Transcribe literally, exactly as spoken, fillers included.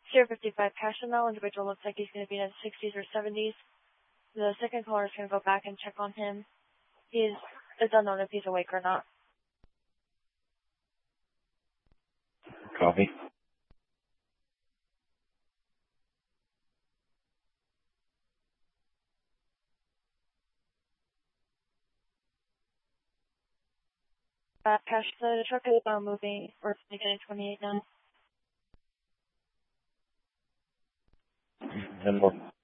zero fifty-five Passional, individual looks like he's going to be in his sixties or seventies. The second caller is going to go back and check on him. He's, it's unknown if he's awake or not. Copy. Uh, Cash, the truck is uh, moving, or it's making it twenty-eight now. And